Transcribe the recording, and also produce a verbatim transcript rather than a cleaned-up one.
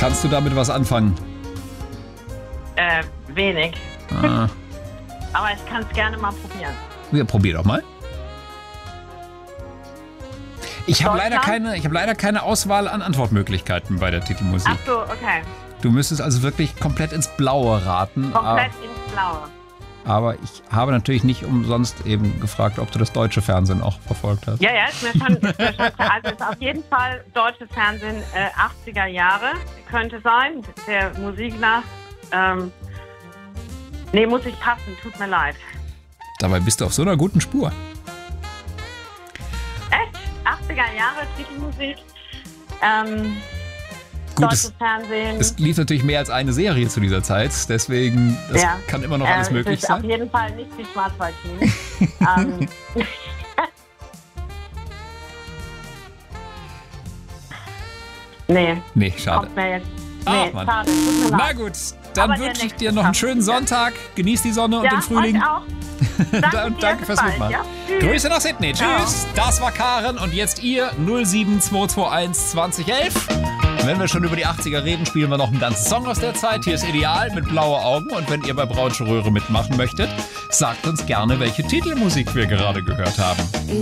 Kannst du damit was anfangen? Äh, wenig. Ah. Aber ich kann es gerne mal probieren. Ja, probier doch mal. Ich habe leider Deutschland? keine, ich habe leider keine Auswahl an Antwortmöglichkeiten bei der Titelmusik. Ach so, okay. Du müsstest also wirklich komplett ins Blaue raten. Komplett ins Blaue. Aber ich habe natürlich nicht umsonst eben gefragt, ob du das deutsche Fernsehen auch verfolgt hast. Ja, ja, ist mir schon, ist mir schon klar. Also ist auf jeden Fall deutsches Fernsehen äh, achtziger Jahre. Könnte sein, der Musik nach. Ähm, nee, muss ich passen, tut mir leid. Dabei bist du auf so einer guten Spur. Echt? achtziger Jahre Titelmusik. Ähm, Gut, deutsches es, Fernsehen. es lief natürlich mehr als eine Serie zu dieser Zeit, deswegen das Ja. kann immer noch alles äh, möglich es ist sein. auf jeden Fall nicht die Schwarzwaldklinik. ähm, nee, Nee, schade. kommt mir jetzt. Ach, Nee, Mann. schade. Tut mir Na leid. gut, dann Aber der wünsche ich nächste dir noch einen schafft schönen es wieder. Sonntag. Genieß die Sonne und Ja, den Frühling. euch auch. Danke, Und dir, danke bis fürs bald, Mitmachen. ja? Tschüss. Grüße nach Sydney. Ciao. Tschüss. Das war Karen und jetzt ihr null sieben zwei zwei eins zwanzig elf. Wenn wir schon über die achtziger reden, spielen wir noch einen ganzen Song aus der Zeit. Hier ist Ideal mit Blaue Augen. Und wenn ihr bei Braunsche Röhre mitmachen möchtet, sagt uns gerne, welche Titelmusik wir gerade gehört haben.